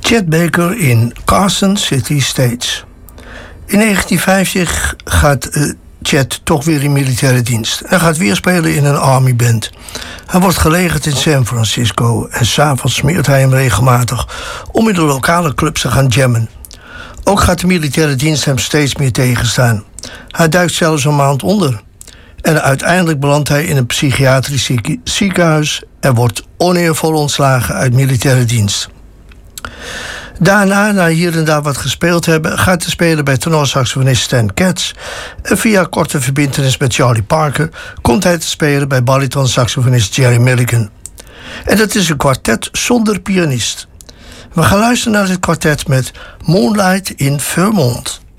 Chet Baker in Carson City States. In 1950 gaat Chet toch weer in militaire dienst. Hij gaat weer spelen in een army band. Hij wordt gelegerd in San Francisco en 's avonds smeert hij hem regelmatig om in de lokale clubs te gaan jammen. Ook gaat de militaire dienst hem steeds meer tegenstaan. Hij duikt zelfs een maand onder. En uiteindelijk belandt hij in een psychiatrisch ziekenhuis en wordt oneervol ontslagen uit militaire dienst. Daarna, na hier en daar wat gespeeld hebben, gaat hij spelen bij tenorsaxofonist Stan Getz. En via korte verbintenis met Charlie Parker komt hij te spelen bij bariton-saxofonist Jerry Mulligan. En dat is een kwartet zonder pianist. We gaan luisteren naar dit kwartet met Moonlight in Vermont.